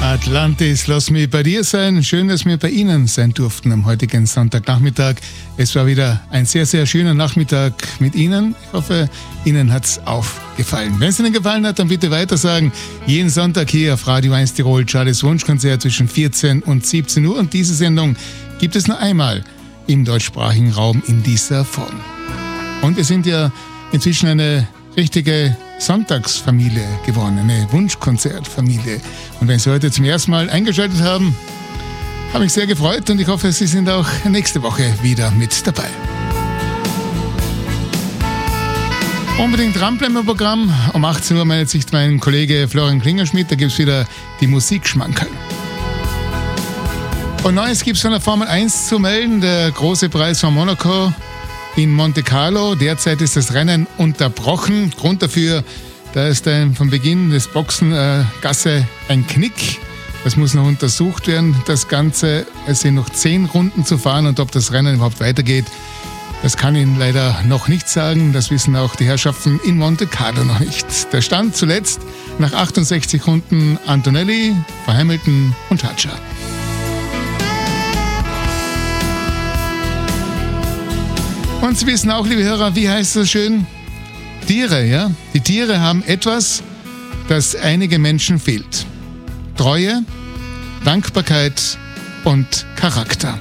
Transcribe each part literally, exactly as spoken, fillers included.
Atlantis, lass mich bei dir sein. Schön, dass wir bei Ihnen sein durften am heutigen Sonntagnachmittag. Es war wieder ein sehr, sehr schöner Nachmittag mit Ihnen. Ich hoffe, Ihnen hat es aufgefallen. Wenn es Ihnen gefallen hat, dann bitte weitersagen. Jeden Sonntag hier auf Radio eins Tirol, Charlies Wunschkonzert zwischen vierzehn und siebzehn Uhr. Und diese Sendung gibt es nur einmal im deutschsprachigen Raum in dieser Form. Und wir sind ja inzwischen eine richtige Sonntagsfamilie geworden, eine Wunschkonzertfamilie. Und wenn Sie heute zum ersten Mal eingeschaltet haben, habe ich sehr gefreut und ich hoffe, Sie sind auch nächste Woche wieder mit dabei. Unbedingt dranbleiben im Programm. Um achtzehn Uhr meldet sich mein Kollege Florian Klingerschmidt, da gibt es wieder die Musikschmankerl. Und Neues gibt es von der Formel eins zu melden, der große Preis von Monaco in Monte Carlo. Derzeit ist das Rennen unterbrochen. Grund dafür, da ist ein, vom Beginn des Boxengasse äh, ein Knick. Das muss noch untersucht werden. Das Ganze, es sind noch zehn Runden zu fahren und ob das Rennen überhaupt weitergeht, das kann ich Ihnen leider noch nicht sagen. Das wissen auch die Herrschaften in Monte Carlo noch nicht. Der Stand zuletzt nach achtundsechzig Runden Antonelli, Hamilton und Hatscher. Und Sie wissen auch, liebe Hörer, wie heißt das schön? Tiere, ja? Die Tiere haben etwas, das einigen Menschen fehlt. Treue, Dankbarkeit und Charakter.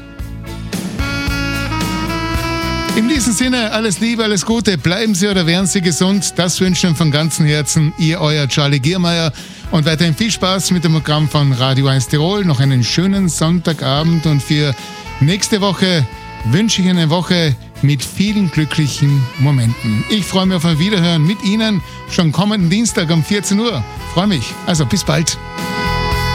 In diesem Sinne, alles Liebe, alles Gute, bleiben Sie oder werden Sie gesund. Das wünschen von ganzem Herzen Ihr, euer Charlie Giermeier. Und weiterhin viel Spaß mit dem Programm von Radio eins Tirol. Noch einen schönen Sonntagabend und für nächste Woche wünsche ich eine Woche mit vielen glücklichen Momenten. Ich freue mich auf ein Wiederhören mit Ihnen schon kommenden Dienstag um vierzehn Uhr. Freue mich. Also bis bald.